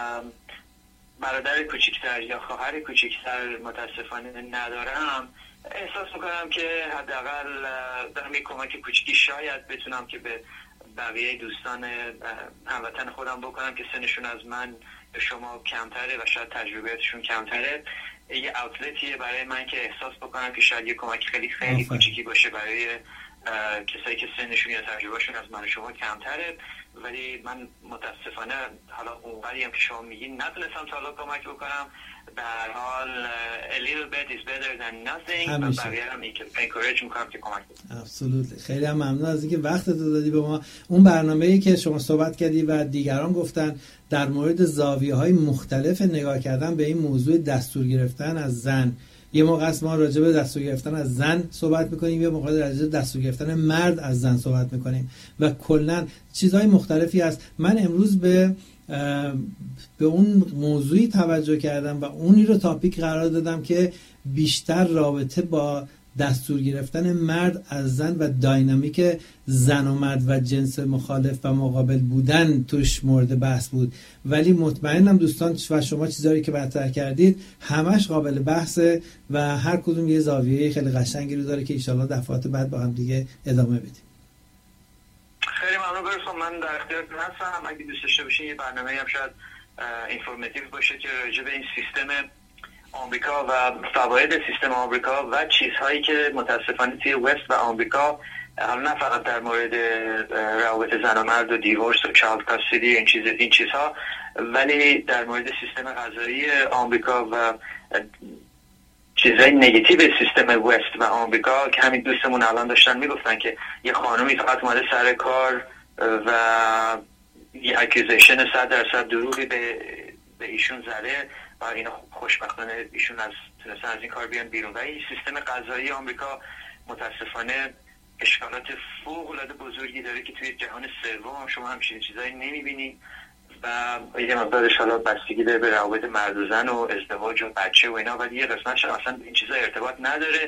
[SPEAKER 4] برادر کوچکتر یا خواهر کوچکتر متاسفانه ندارم، احساس میکنم که حداقل دارم یک کمک کوچیکی شاید بتونم که به بقیه دوستان هموطن خودم بکنم که سنشون از من به شما کمتره و شاید تجربیاتشون کمتره. یه اوتلتیه برای من که احساس بکنم که شاید یه کمک خیلی خیلی کوچیکی باشه برای کسایی که سنشون یا تجربهشون از من و شما کمتره. ولی من متاسفانه حالا اونقدری هم که شما میگین نتونستم تا حالا کمک بکنم. به هر حال a little bit is better than nothing. و بقیه هم encourage میکنم که کمک بکنم.
[SPEAKER 2] Absolutely. خیلی هم ممنون از اینکه وقتت رو دادی به ما. اون برنامه‌ای که شما صحبت کردی و دیگران گفتن در مورد زاویه‌های مختلف نگاه کردن به این موضوع دستور گرفتن از زن، یه موقع است ما راجع به دستور گرفتن از زن صحبت میکنیم، یه موقع راجع به دستور گرفتن مرد از زن صحبت میکنیم و کلا چیزهای مختلفی هست. من امروز به به اون موضوعی توجه کردم و اونی رو تاپیک قرار دادم که بیشتر رابطه با دستور گرفتن مرد از زن و داینامیک زن و مرد و جنس مخالف و مقابل بودن توش مورد بحث بود. ولی مطمئنم دوستان و شما چیزایی که مطرح کردید همش قابل بحثه و هر کدوم یه زاویه خیلی قشنگی رو داره که انشالله دفعات بعد با هم دیگه ادامه بدیم.
[SPEAKER 4] خیلی ممنون برسون. من در اختیارتون هستم. اگه دوست داشته باشین یه برنامه هم شاید اینفورماتیو باشه که راجع به این سیستم آمریکا و فواید سیستم آمریکا و چیزهایی که متاسفانه توی وست و آمریکا حالا نه فقط در مورد روابط زن و مرد و دیورس و چایلد کاستدی این چیز این چیزها، ولی در مورد سیستم قضایی آمریکا و چیزای نگاتیو سیستم وست و آمریکا که همین دوستمون الان داشتن میگفتن که یه خانومی فقط اومده سر کار و یه اکیوزیشن صد درصد دروغی به به ایشون زده و اینا خوشبختانه ایشون از تونستن از این کار بیان بیرون. و این سیستم قضایی آمریکا متاسفانه اشکالات فوق العاده بزرگی داره که توی جهان سوم شما همچین چیزایی نمیبینی و یه مقدارش حالا بستگی داره به روابط مرد و زن و ازدواج و بچه و اینا، ولی یه قسمتش اصلا این چیزا ارتباط نداره.